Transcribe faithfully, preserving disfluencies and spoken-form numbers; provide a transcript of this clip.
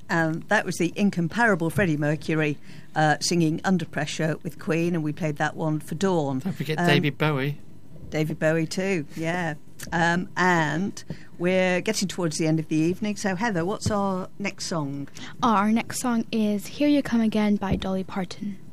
and that was the incomparable Freddie Mercury uh, singing Under Pressure with Queen, and we played that one for Dawn. Don't forget um, David Bowie. David Bowie too, yeah. Um, and we're getting towards the end of the evening, so Heather, what's our next song? Our next song is Here You Come Again by Dolly Parton.